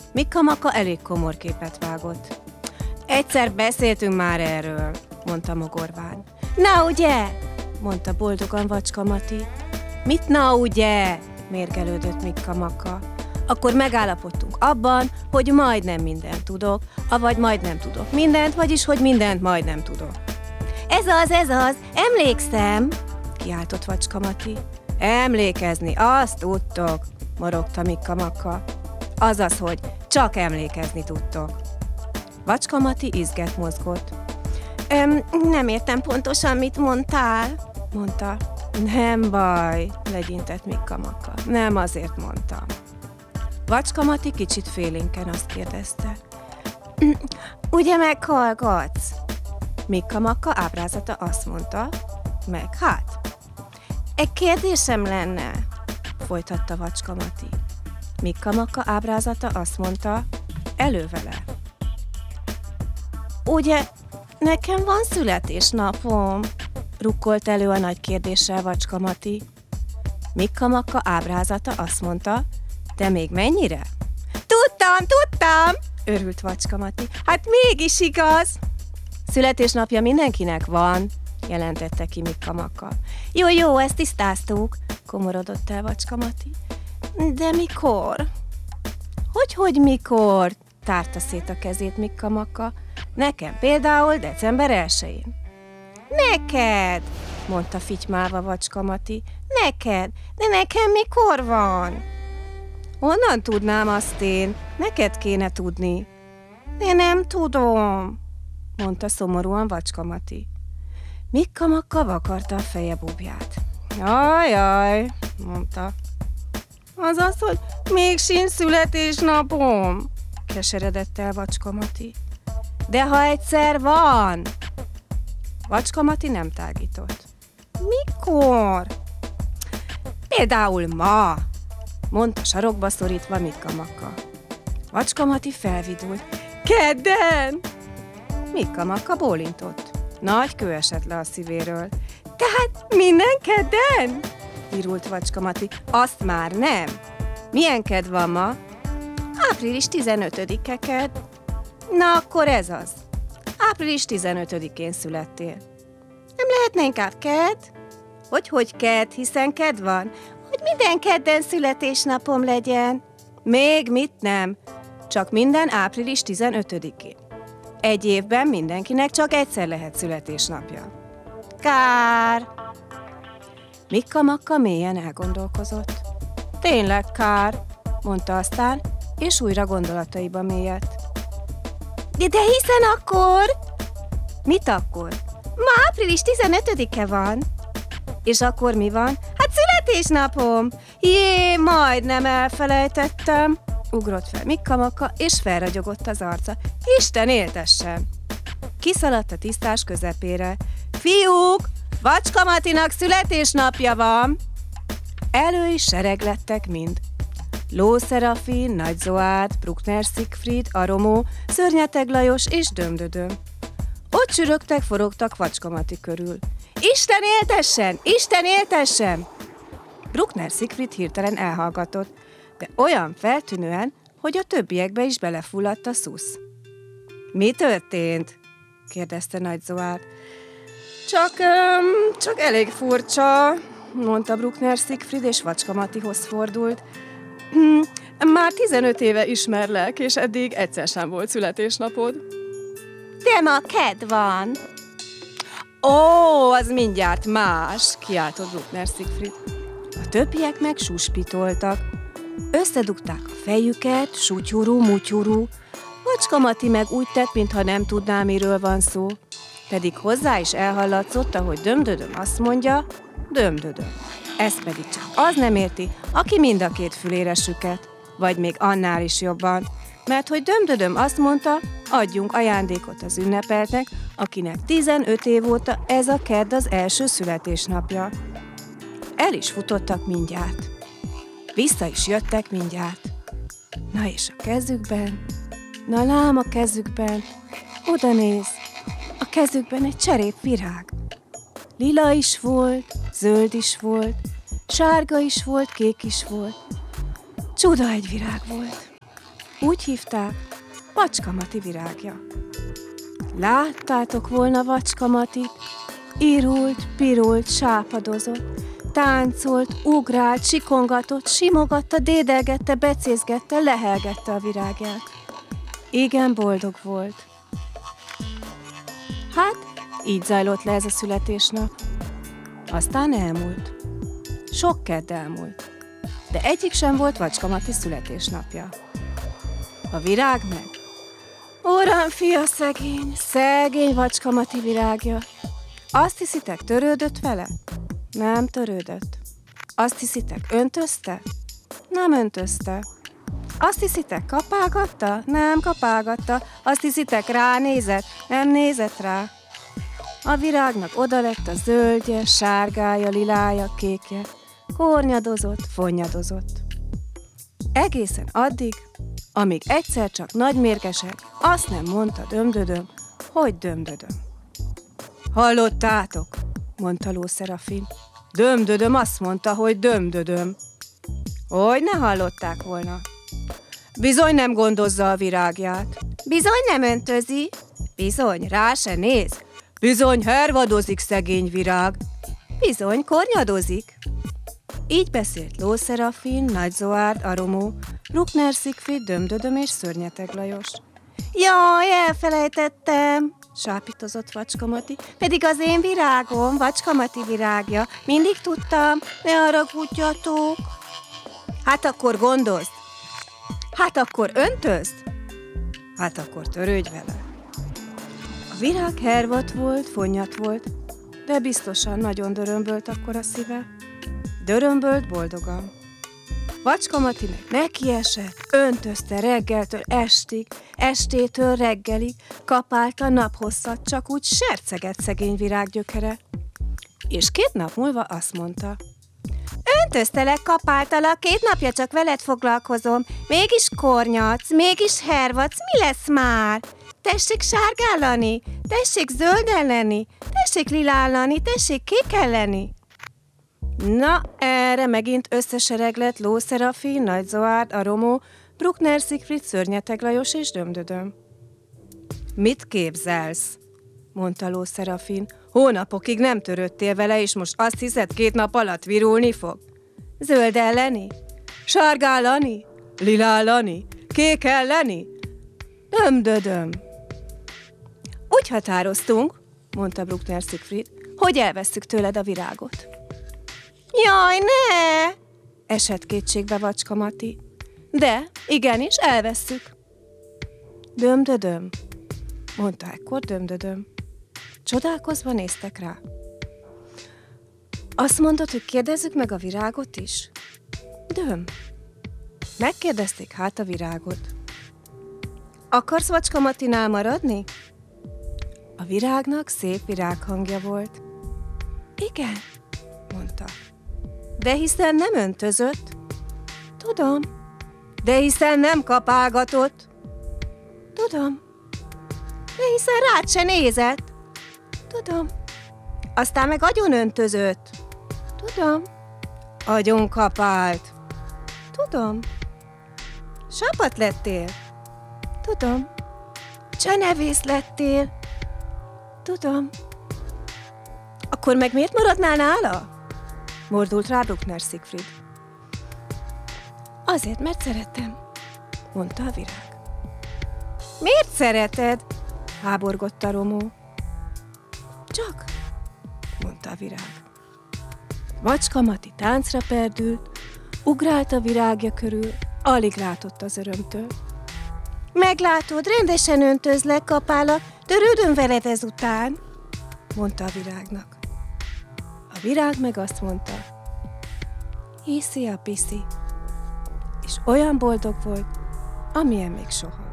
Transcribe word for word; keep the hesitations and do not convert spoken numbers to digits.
Mikka-Makka elég komor képet vágott. Egyszer beszéltünk már erről, mondta mogorván. Na ugye? Mondta boldogan Vacska Mati. Mit na ugye? Mérgelődött Mikka-Makka. Akkor megállapodtunk abban, hogy majdnem mindent tudok, avagy majdnem tudok mindent, vagyis hogy mindent majdnem tudok. Ez az, ez az, emlékszem, kiáltott Vacska Mati. Emlékezni, azt tudtok, morogta Mikka-Makka. Azaz, hogy csak emlékezni tudtok. Vacska Mati izget mozgott. Öm, nem értem pontosan, mit mondtál, mondta. Nem baj, legyintett Mikka-Makka. Nem azért mondtam. Vacska Mati kicsit félénken azt kérdezte. Ugye meghallgatsz? Mikka-Makka ábrázata azt mondta. Meg hát. Egy kérdésem lenne, folytatta Vacska Mati. Mikka-Makka ábrázata azt mondta. Elő vele. Ugye nekem van születésnapom? Rukkolt elő a nagy kérdéssel Vacska Mati. Mikka-Makka ábrázata azt mondta. De még mennyire? Tudtam, tudtam! Örült Vacska Mati. Hát mégis igaz! Születésnapja mindenkinek van, jelentette ki Mikka-Makka. Jó, jó, ezt tisztáztuk, komorodott el Vacska Mati. De mikor? Hogy-hogy mikor? Tárta szét a kezét Mikka-Makka. Nekem például december elsején. Neked, mondta fitymálva Vacska Mati. Neked, de nekem mikor van? Honnan tudnám azt én? Neked kéne tudni. De nem tudom, mondta szomorúan Vacska Mati. Mikka-Makka vakarta a feje búbját. Ajaj, mondta. Az az, hogy még sincs születésnapom, keseredett el Vacska Mati. De ha egyszer van? Vacska Mati nem tágított. Mikor? Például ma, mondta sarokba szorítva Mikka-Makka. Vacska Mati felvidult. Kedden! Mikka-Makka bólintott. Nagy kő esett le a szívéről. Tehát minden kedden? Virult Vacska Mati. Azt már nem. Milyen kedd van ma? április tizenötödike kedd. Na akkor ez az. április tizenötödikén születtél. Nem lehetne inkább kedd? Hogy-hogy kedd, hiszen kedd van? Hogy minden kedden születésnapom legyen. Még mit nem, csak minden április tizenötödikén. Egy évben mindenkinek csak egyszer lehet születésnapja. Kár! Mikka-Makka mélyen elgondolkozott. Tényleg kár, mondta aztán, és újra gondolataiba mélyedt. De, de hiszen akkor... Mit akkor? Ma április tizenötödike van. És akkor mi van? Hát születésnapom! Jé, majdnem elfelejtettem. Ugrott fel Mikka-Makka, és felragyogott az arca. Isten éltessen! Kiszaladt a tisztás közepére. Fiúk, Vacska Matinak születésnapja van! Elő is sereglettek mind. Ló Szerafin, Nagy Zoárd, Bruckner Siegfried, Aromó, Szörnyeteg Lajos és Dömdödöm. Ott csürögtek, forogtak Vacska Mati körül. Isten éltessen! Isten éltessen! Bruckner Siegfried hirtelen elhallgatott, de olyan feltűnően, hogy a többiekbe is belefulladt a szusz. Mi történt? kérdezte Nagy Zoárd. Csak, um, csak elég furcsa, mondta Bruckner Siegfried, és Vacska Matihoz fordult. Hm, már tizenöt éve ismerlek, és eddig egyszer sem volt születésnapod. De ma kedd van. Ó, az mindjárt más, kiáltott Bruckner Siegfried. A többiek meg suspitoltak. Összedugták a fejüket, sutyurú, mutyurú. Vacska Mati meg úgy tett, mintha nem tudná, miről van szó. Pedig hozzá is elhallatszott, ahogy Dömdödöm azt mondja, Dömdödöm. Ezt pedig csak az nem érti, aki mind a két fülére süket, vagy még annál is jobban. Mert hogy Dömdödöm azt mondta, adjunk ajándékot az ünnepeltnek, akinek tizenöt év óta ez a kedd az első születésnapja. El is futottak mindjárt. Vissza is jöttek mindjárt. Na és a kezükben, na lám a kezükben, oda néz, a kezükben egy cserépvirág. Lila is volt, zöld is volt, sárga is volt, kék is volt. Csuda egy virág volt. Úgy hívták, Vacskamati virágja. Láttátok volna Vacskamatit? Irult, pirult, sápadozott, táncolt, ugrált, sikongatott, simogatta, dédelgette, becézgette, lehelgette a virágját. Igen boldog volt. Hát, így zajlott le ez a születésnap. Aztán elmúlt. Sok kedd elmúlt, de egyik sem volt Vacskamati születésnapja. A virág meg. Uram, fia szegény, szegény Vacskamati virágja. Azt hiszitek, törődött vele? Nem törődött. Azt hiszitek, öntözte? Nem öntözte. Azt hiszitek, kapálgatta? Nem kapálgatta. Azt hiszitek, ránézett? Nem nézett rá. A virágnak oda lett a zöldje, sárgája, lilája, kékje. Kornyadozott, fonnyadozott. Egészen addig, amíg egyszer csak nagymérgesek azt nem mondta dömdödöm, hogy dömdödöm. Hallottátok? Mondta Ló Szerafin. Dömdödöm azt mondta, hogy dömdödöm. Hogy ne hallották volna? Bizony nem gondozza a virágját. Bizony nem öntözi. Bizony rá se néz. Bizony hervadozik szegény virág. Bizony kornyadozik. Így beszélt Ló Szerafin, Nagy Zoárd, Aromó, Bruckner Siegfried, Dömdödöm és Szörnyeteg Lajos. Jaj, elfelejtettem, sápítozott Vacskamati, pedig az én virágom, Vacskamati virágja. Mindig tudtam, ne haragudjatok. Hát akkor gondozd. Hát akkor öntözd. Hát akkor törődj vele. A virág hervadt volt, fonnyat volt, de biztosan nagyon dörömbölt akkor a szíve. Dörömbölt boldogan. Vacskamati meg nekiesett, öntözte reggeltől estig, estétől reggelig, kapálta naphosszat, csak úgy serceget szegény virág gyökere. És két nap múlva azt mondta: öntöztelek, kapáltalak, két napja csak veled foglalkozom, mégis kornyadsz, mégis hervadsz, mi lesz már? Tessék sárgállani, tessék zöldelleni, tessék lilállani, tessék kékelleni. Na, erre megint összesereglett Ló Szerafin, Nagy Zoárd, Aromó, Bruckner Siegfried, Szörnyeteg Lajos és Dömdödöm. Mit képzelsz? Mondta Ló Szerafin. Hónapokig nem törődtél vele, és most azt hiszed, két nap alatt virulni fog? Zöldelleni? Sárgállani? Lilállani? Kékelleni? Dömdödöm. Úgy határoztunk, mondta Bruckner Siegfried, hogy elvesszük tőled a virágot. Jaj, ne! Esett kétségbe Vacskamati. De, igenis, elvesszük. Dömdödöm, mondta ekkor Dömdödöm. Csodálkozva néztek rá. Azt mondod, hogy kérdezzük meg a virágot is? Döm. Megkérdezték hát a virágot. Akarsz Vacskamatinál maradni? A virágnak szép virághangja volt. Igen, mondta. De hiszen nem öntözött. Tudom. De hiszen nem kapálgatott. Tudom. De hiszen rád se nézett. Tudom. Aztán meg agyon öntözött. Tudom. Agyon kapált. Tudom. Sápat lettél. Tudom. Csenevész lettél. Tudom. Akkor meg miért maradnál nála? Mordult rá Bruckner Siegfried. Azért, mert szeretem, mondta a virág. Miért szereted? Háborgott Aromó. Csak, mondta a virág. Vacskamati táncra perdült, ugrált a virágja körül, alig látott az örömtől. Meglátod, rendesen öntözlek, kapálak, törődöm veled ezután, mondta a virágnak. A virág meg azt mondta: hiszi a piszi, és olyan boldog volt, amilyen még soha.